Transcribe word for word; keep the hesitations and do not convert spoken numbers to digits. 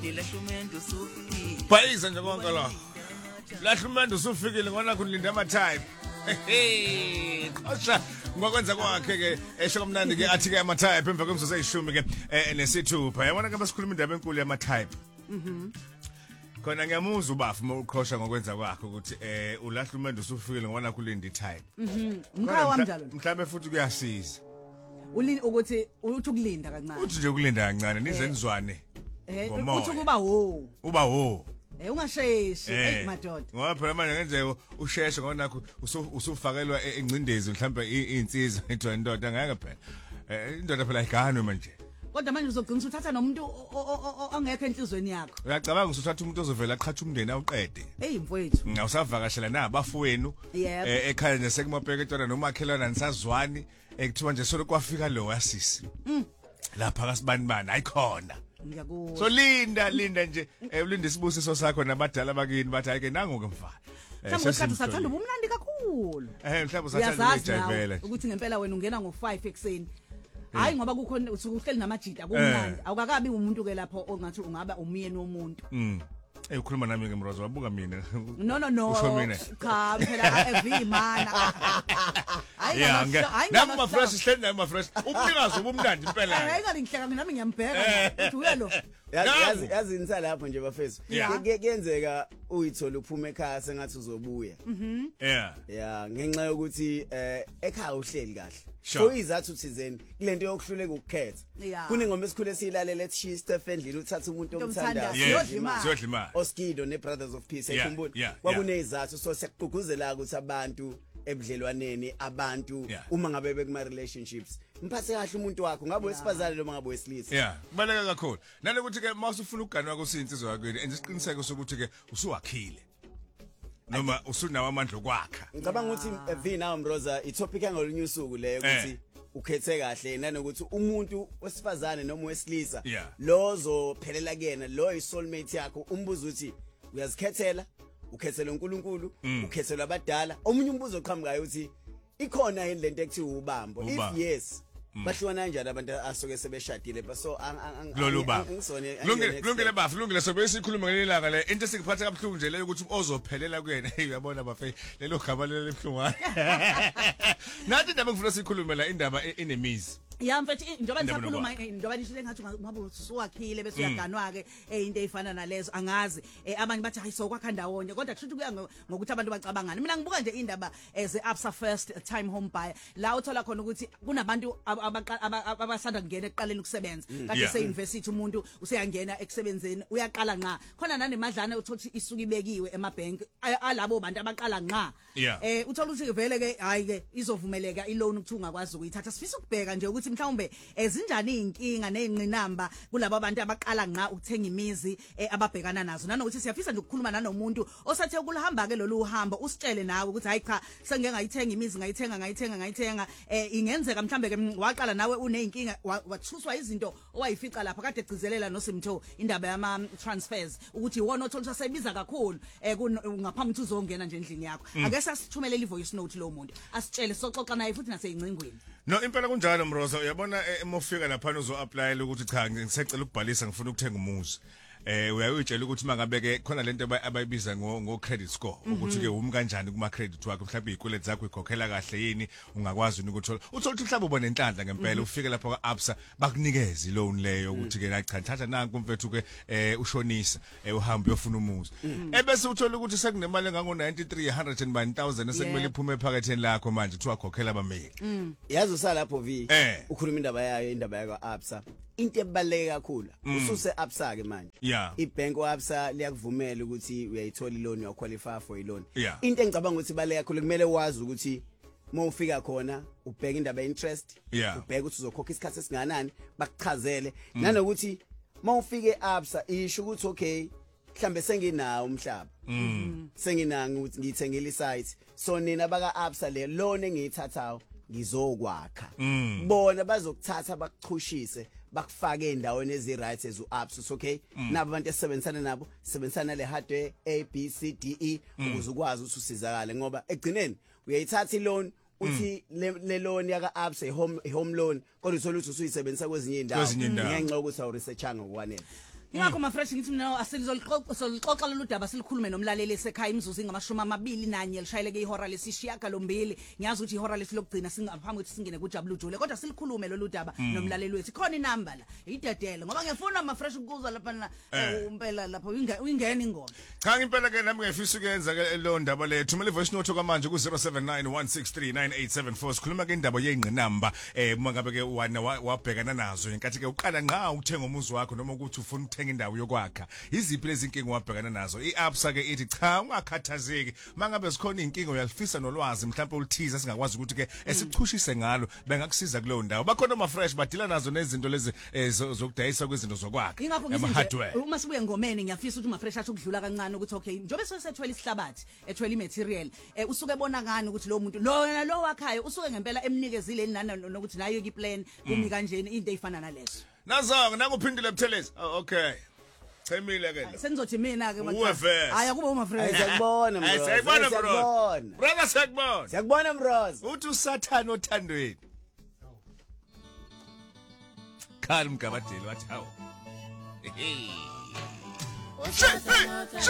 Bayiza nje konke lo. Lahlumende usufikile ngona kulinda ama type. Hey, qosha ngokwenza kwakhe ke esho komnandi ke athi ke ama type emva kwemzuzu eyishumi ke nesithupha. Yabona ke basikhuluma indaba enkulu yama type. Mhm. Khona ngiyamuzwa ubafu uma uqhosha ngokwenza kwakhe ukuthi eh ulahlumende usufikile ngona kulinda itype. Mhm. Mkhawa wamjalo. Mhlambe futhi kuyasiza. Ulini ukuthi uthi ukulinda kancane. Uthi nje ukulinda kancane nizenizwane. Eh uthi kuba ho. Uba ho. Eh ungasheshi eh madoda. Ngoba phela manje ngenzeka usheshe ngonakho usufakelwa encindezi mhlambe insizwa ethiwa indoda ngeke phela. Eh indoda phela ayigano manje. Kodwa manje uzogcina uthatha nomuntu ongekho enhlizweni yakho. Uyacabanga usuthatha umuntu ozovela aqhatha umndeni awuqede. Hey mfowethu. Ngawusavakashela nabafowenu ekhaya nje sekumabheke etona nomakhelwana nisazwani ekuthiwa nje solo kwafika lo wasisi. Lapha kasibani bani ayikhona. Ngiyakuzwa. So linda linda nje ulinda isibusiso sakho nabadala bakini bathi ayike nangu ke mfana. Mhlawumbe usathi usathanda ubumnandi kakhulu. Eh mhlawumbe usathanda ukujayivela ukuthi ngempela wena ungena ngo five ekseni. Hayi ngoba kukhona usuhleli namajita kumnandi. Awukakabi umuntu ke lapho ongathi ungaba umyeni womuntu. Mhm. Eh ukhuluma nami ke Mrozo wabuka mina. No no no. Cha phela evimana. Hayi nami ma fresh sihleli nami ma fresh. Ubunikazi ubumnandi impela. Hayi ngalingihleka nami ngiyambheka. Uthi uya lo. Yazi yazi insa lapho nje bafethu. Kuyenzeka uyithola uphuma ekhaya sengathi uzobuya. Mhm. Yeah. Yeah, ngenxa yokuthi eh ekhaya uhleli kahle. So izathu thizeni kulento yokuhluleka ukukhetha. Kunengoma esikhule siyilalela ethi Stephen Dlile uthatha umuntu omthandayo. Siyodla imali. Oskido ne Brothers of Peace ekhumbula. Kwakunezathu so siyaqhuguzela ukuthi abantu ebudlelwaneni abantu uma ngabe bekuma relationships mphathe kahle umuntu wakho ngabe wesifazane noma ngabe wesilisa. Yeah, kubaleka kakhulu. Nanokuthi ke mawusufuna ukuganwa kusinsizwa yakweni enze isiqiniseko sokuthi ke usuwakhile. Noma usunawo amandla okwakha. Ngicabanga ukuthi V now Mroza itopic engolunye usuku leyo ukuthi ukhethe kahle nanokuthi umuntu wesifazane noma wesilisa lozo phelela kuyena lo yi soulmate yakho umbuzo uthi uyazikhethela ukhethela uNkulunkulu ukhethela abadala omunye umbuzo oqhamukayo uthi ikhona yini lento ekuthiwa ubambo if yes bahlukana kanjani abantu asoke sebeshadile so ngisone kulungile bafu kulungile sobe sikhuluma ngelilanga le into esikuphatha kabuhlungu nje leyo ukuthi ozophelela kuyena uyabona bafe lelo gaba lelo libhlungu nathi indaba ngifuna sikhulume la indaba enemizi. Ya mfethu njoba ngisakhuluma njoba nishile ngathi ngabe usuwakhile bese uyaganwa ke into ezifana nalezo angazi abanye bathi hayi sokwakha ndawonye kodwa kusho kuya ngokuthi abantu bacabangana. Mina ngibuka nje indaba as Absa first time home buyer la uthola khona ukuthi kunabantu abasanda kungena eqaleni ukusebenza kade se university umuntu useyangena ekusebenzeni uyaqala nqa khona nanemadlana uthothi isuku ibekiwe emabhenki alabo bantu abaqala nqa eh uthola ukuthi vele ke hayi ke izovumeleka iloan ukuthi ungakwazi ukuyithatha sifisa ukubheka nje ukuthi mhlawumbe ezinjani inkinga nezinqinamba kulabo abantu abaqala nqa ukuthenga imizi ababhekana nazo nanokuthi siyafisa nje ukukhuluma nanomuntu osathe kulahamba ke lolu uhambo usitshele nawe ukuthi hayi cha sengeke ngayithenga imizi ngayithenga ngayithenga ngayithenga eh ingenzeka mhlawumbe ke waqala nawe uneyinkinga wathuswa izinto owayifica lapha kade egcizelela noSimtho indaba yama transfers ukuthi iwona othola sebiza kakhulu eh ngaphambi ukuthi uzongena nje endlini yakho ake sasithumelela ivoice note lo muntu asitshele soxoxa naye futhi naseyingcingweni. No impela kunjalo Mroza uyabona emofika lapha uzo apply ukuthi cha ngisecela ukubhalisa ngifuna ukuthenga umuzi. Eh uyayitshela ukuthi mangabeke khona lento abayibiza ngo ngo credit score ukuthi ke umi kanjani kuma credit wakho mhlawumbe izikweletu zakho ikhokhela kahle yini ungakwazi ukuthola uthola ukuthi mhlawumbe ubone inhlanhla ngempela ufike lapha kwa Absa bakunikeza iloan leyo ukuthi ke cha thatha nanku mfethu ke eh ushonisa uhamba uyofuna umuzi ebese uthola ukuthi sekunemali engango ninety-three hundred and one thousand esekumele iphume ephaketheni lakho manje kuthiwa khokhela abameli. Yazi usalapho V ukhuluma indaba yayo indaba yakho Absa into ebaleke kakhulu ususe Absa ke manje ibank waAbsa liyakuvumela ukuthi uyayithola iloan uyaqualify for iloan. Into engicabanga ukuthi baleka kakhulu kumele wazi ukuthi mawufika khona ubheka indaba interest ubheka ukuthi uzokhokha isikhathi esinganani bakuchazele nanokuthi mawufike Absa isho ukuthi okay mhlambe senginawo umhlaba senginanga ukuthi ngithengele isite so nina baka Absa le loan engiyithathayo ngizokwakha bona bazokuthatha bakuchushise bakufake endaweni eziright ezu Absa okay nabo abantu esebenzisana nabo sebenzisana le hardware A B C D E ukuze ukwazi ukuthi usizakale ngoba egcineni uyayithatha iloan uthi le loan yaka Absa home home loan kodwa uthola ukuthi usuyisebenzisa kwezinye indawo ngenxa ukuthi awu researchanga ngokwanele. ingakho ma fresh ngithi mina asilizolixoxa solixoxa lolu daba silikhulume nomlaleli esekhaya imzuzu ingamashumi amabili nanye lishayeleke ihora lesishiya lombili ngiyazi ukuthi ihora lethi lokugcina singaphambi ukuthi singene kuJabulu Jule kodwa silikhulume lolu daba nomlaleli wethu khona inamba la idedele ngoba ngiyafuna ma fresh ukuzwa lapha na umpela lapha uyingena ingoma cha impela ke nami ngiyafisa ukuyenza ke lo ndaba le thumela ivoice note kwamanje ku zero seven nine one six three nine eight seven four sikhuluma ke indaba yengqinamba eh uma ngabe ke wana wabhekana nazo inkathi ke uqala nqa ukuthenga umuzi wakho noma ukuthi ufuna ukuthenga indawo yokwakha iziphi lezi inkinga wabhekana nazo iABSA ke ithi cha ungakhathazeki mangabe sikhona inkinga uyalifisa nolwazi mhlawumbe ulithiza singakwazi ukuthi ke esichushise ngalo bengakusiza kuleyo ndawo bakhona ama fresh badila nazo nezinto lezi zokudayisa kwezinto zokwakha hardware uma sibuye ngomeni ngiyafisa ukuthi uma fresh athi ukudlula kancane ukuthi okay njobe sesethwele isihlabathi ethwele imaterial eh usuke ebona ngani ukuthi lo muntu lo lo wakhayo usuke ngempela emnikezile nana nokuthi nayo iplan kumi kanjeni into eyifana nalezo nazo nakuphindile Buthelezi okay Chemile ke la senizothi mina ke manje haya kuba uma fresh siyakubona bro siyakubona bro brother siyakubona siyakubona bro uthi usathana othandweni Khalm Gabadeli wathi hawo hey